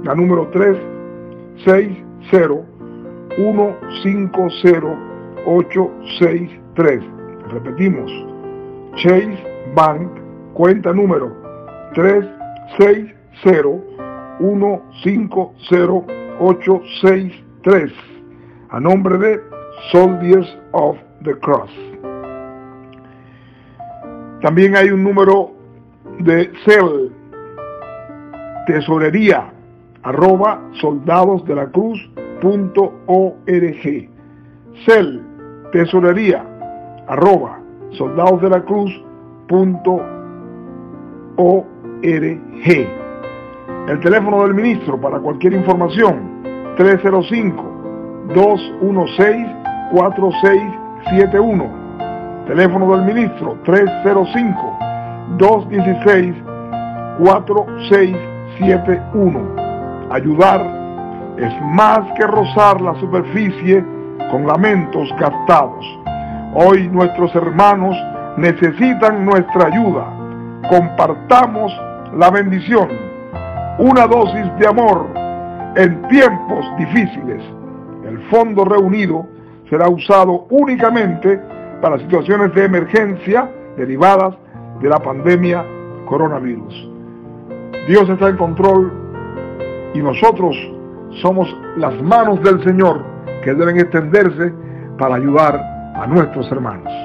la número 360-150-863. Repetimos, Chase Bank, cuenta número 360-150-863, a nombre de Soldiers of the Cross. También hay un número de CEL, tesorería @soldadosdelacruz.org. CEL, tesorería @soldadosdelacruz.org. El teléfono del ministro para cualquier información, 305-216-4671. Teléfono del ministro, 305-216-4671. Ayudar es más que rozar la superficie con lamentos gastados. Hoy nuestros hermanos necesitan nuestra ayuda. Compartamos la bendición. Una dosis de amor en tiempos difíciles. El fondo reunido será usado únicamente para situaciones de emergencia derivadas de la pandemia coronavirus. Dios está en control y nosotros somos las manos del Señor que deben extenderse para ayudar a nuestros hermanos.